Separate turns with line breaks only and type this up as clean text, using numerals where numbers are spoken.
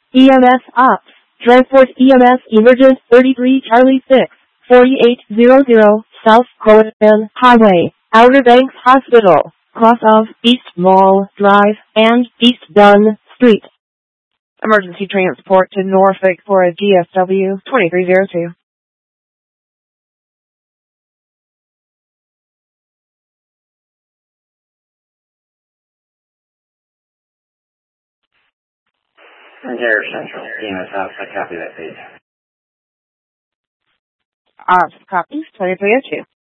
EMS Ops. Transport EMS Emergent 33 Charlie 6, 4800 South Croatan Highway, Outer Banks Hospital, cross of East Mall Drive and East Dunn Street.
Emergency transport to Norfolk for a DSW 2302.
Ontario Central, EMS Ops, I copy that, please.
Ops, copy 2302.